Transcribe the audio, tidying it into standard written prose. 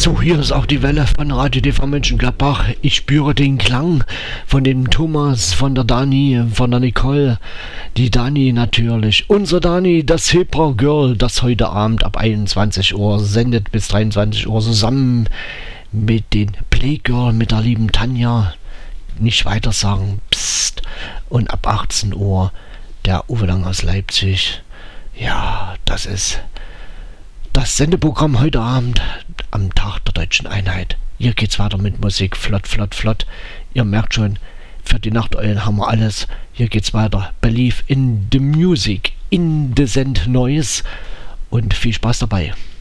So, hier ist auch die Welle von Radio TV Mönchengladbach. Ich spüre den Klang von dem Thomas, von der Dani, von der Nicole. Die Dani natürlich. Unser Dani, das Hebra Girl, das heute Abend ab 21 Uhr sendet bis 23 Uhr zusammen mit den Playgirl, mit der lieben Tanja. Nicht weiter sagen, psst. Und ab 18 Uhr der Uwe Lang aus Leipzig. Ja, das ist das Sendeprogramm heute Abend am Tag der Deutschen Einheit. Hier geht's weiter mit Musik, flott, flott, flott. Ihr merkt schon, für die Nachteulen haben wir alles. Hier geht's weiter. Believe in the music, in the send Noise und viel Spaß dabei.